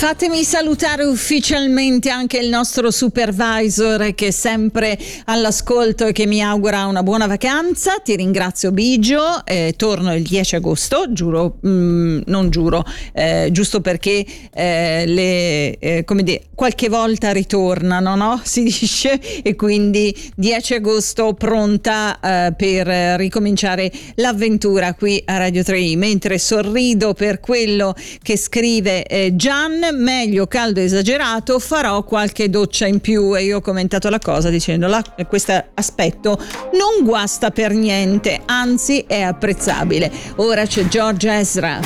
Fatemi salutare ufficialmente anche il nostro supervisor che è sempre all'ascolto e che mi augura una buona vacanza. Ti ringrazio Bigio, torno il 10 agosto, giuro, non giuro, giusto perché come dire, qualche volta ritornano, no? Si dice, e quindi 10 agosto pronta per ricominciare l'avventura qui a Radio 3, mentre sorrido per quello che scrive Gian, meglio caldo esagerato, farò qualche doccia in più, e io ho commentato la cosa dicendo questo aspetto non guasta per niente, anzi è apprezzabile. Ora c'è George Ezra.